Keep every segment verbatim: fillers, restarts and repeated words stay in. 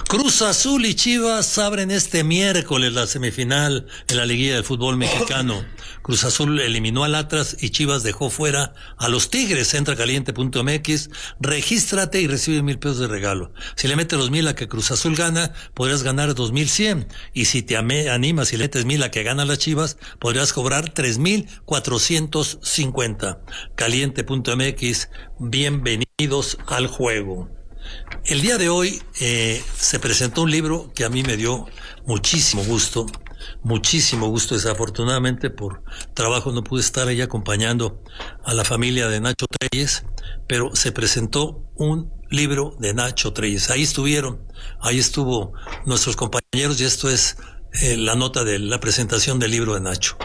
Cruz Azul y Chivas abren este miércoles la semifinal en la liguilla del fútbol mexicano. Cruz Azul eliminó al Atlas y Chivas dejó fuera a los Tigres. Entra caliente punto m x, regístrate y recibe mil pesos de regalo. Si le metes los mil a que Cruz Azul gana, podrás ganar dos mil cien. Y si te animas y le metes mil a que gana las Chivas, podrás cobrar tres mil cuatrocientos cincuenta. caliente punto m x, bienvenidos al juego. El día de hoy eh, se presentó un libro que a mí me dio muchísimo gusto, muchísimo gusto. Desafortunadamente por trabajo no pude estar ahí acompañando a la familia de Nacho Treyes, pero se presentó un libro de Nacho Treyes. Ahí estuvieron, ahí estuvo nuestros compañeros y esto es eh, la nota de la presentación del libro de Nacho.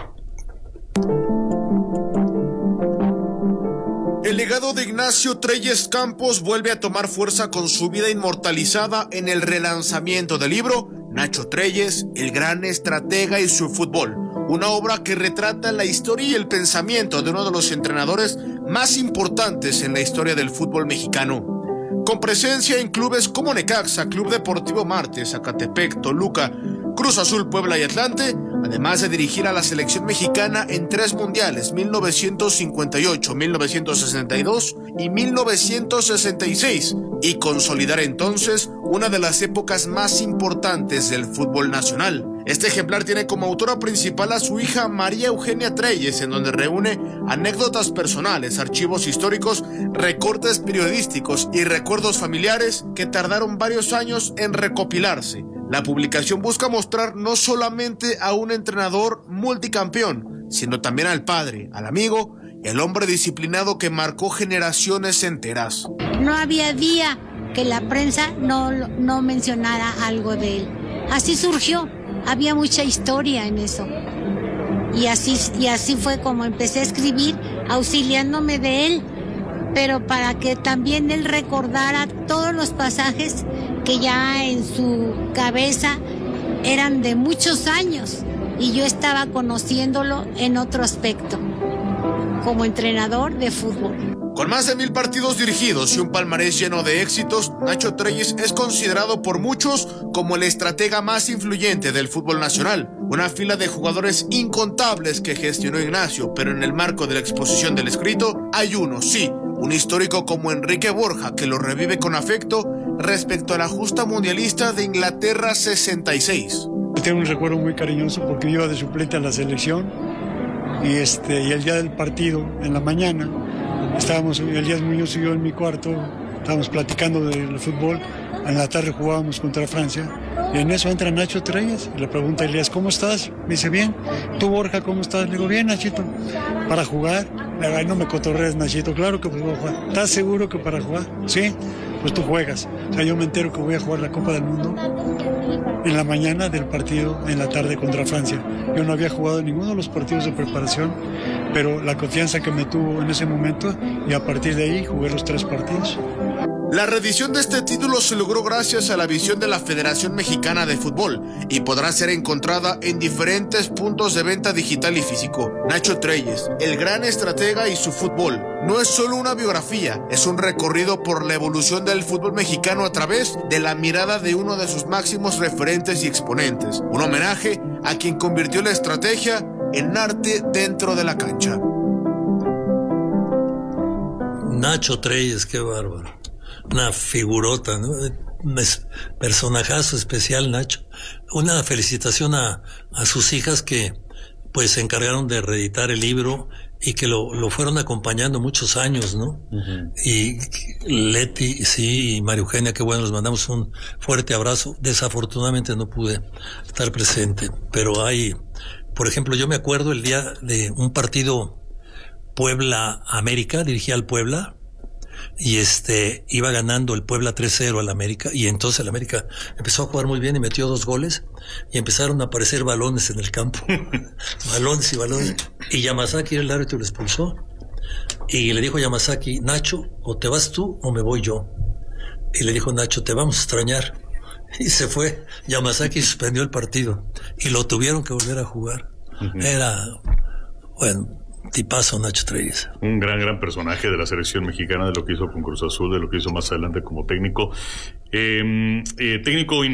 El legado de Ignacio Treyes Campos vuelve a tomar fuerza con su vida inmortalizada en el relanzamiento del libro Nacho Treyes, el gran estratega y su fútbol, una obra que retrata la historia y el pensamiento de uno de los entrenadores más importantes en la historia del fútbol mexicano. Con presencia en clubes como Necaxa, Club Deportivo Marte, Zacatepec, Toluca, Cruz Azul, Puebla y Atlante, además de dirigir a la selección mexicana en tres mundiales, mil novecientos cincuenta y ocho, mil novecientos sesenta y dos y mil novecientos sesenta y seis, y consolidar entonces una de las épocas más importantes del fútbol nacional. Este ejemplar tiene como autora principal a su hija María Eugenia Treyes, en donde reúne anécdotas personales, archivos históricos, recortes periodísticos y recuerdos familiares que tardaron varios años en recopilarse. La publicación busca mostrar no solamente a un entrenador multicampeón, sino también al padre, al amigo y al hombre disciplinado que marcó generaciones enteras. No había día que la prensa no, no mencionara algo de él. Así surgió, había mucha historia en eso. Y así, y así fue como empecé a escribir, auxiliándome de él, pero para que también él recordara todos los pasajes que ya en su cabeza eran de muchos años y yo estaba conociéndolo en otro aspecto, como entrenador de fútbol. Con más de mil partidos dirigidos y un palmarés lleno de éxitos, Nacho Treyes es considerado por muchos como el estratega más influyente del fútbol nacional. Una fila de jugadores incontables que gestionó Ignacio, pero en el marco de la exposición del escrito hay uno, sí, un histórico como Enrique Borja, que lo revive con afecto respecto a la justa mundialista de Inglaterra sesenta y seis. Tengo un recuerdo muy cariñoso porque iba de suplente a la selección y, este, y el día del partido, en la mañana, estábamos, Elías Muñoz y yo en mi cuarto, estábamos platicando del fútbol, en la tarde jugábamos contra Francia y en eso entra Nacho Treyes y le pregunta a Elías, ¿cómo estás? Me dice, bien. ¿Tú, Borja, cómo estás? Le digo, bien, Nachito. ¿Para jugar? Le digo, ay, no me cotorrees, Nachito, claro que pues voy a jugar. ¿Estás seguro que para jugar? Sí, pues tú juegas. O sea, yo me entero que voy a jugar la Copa del Mundo en la mañana del partido, en la tarde contra Francia. Yo no había jugado en ninguno de los partidos de preparación, pero la confianza que me tuvo en ese momento y a partir de ahí jugué los tres partidos. La reedición de este título se logró gracias a la visión de la Federación Mexicana de Fútbol y podrá ser encontrada en diferentes puntos de venta digital y físico. Nacho Treyes, el gran estratega y su fútbol, no es solo una biografía, es un recorrido por la evolución del fútbol mexicano a través de la mirada de uno de sus máximos referentes y exponentes. Un homenaje a quien convirtió la estrategia en arte dentro de la cancha. Nacho Treyes, qué bárbaro. Una figurota, ¿no? Un personajazo especial, Nacho. Una felicitación a, a sus hijas que pues se encargaron de reeditar el libro y que lo, lo fueron acompañando muchos años, ¿no? Uh-huh. Y Leti, sí, y María Eugenia, que bueno, les mandamos un fuerte abrazo. Desafortunadamente no pude estar presente, pero hay, por ejemplo, yo me acuerdo el día de un partido Puebla-América, dirigía al Puebla, y este iba ganando el Puebla tres cero al América, y entonces el América empezó a jugar muy bien y metió dos goles y empezaron a aparecer balones en el campo. Balones y balones, y Yamazaki era el árbitro y lo expulsó y le dijo a Yamazaki, Nacho, o te vas tú o me voy yo. Y le dijo Nacho, te vamos a extrañar, y se fue. Yamazaki suspendió el partido y lo tuvieron que volver a jugar. Uh-huh. Era, bueno, tipazo Nacho Treyes. Un gran, gran personaje de la selección mexicana, de lo que hizo con Cruz Azul, de lo que hizo más adelante como técnico. Eh, eh, técnico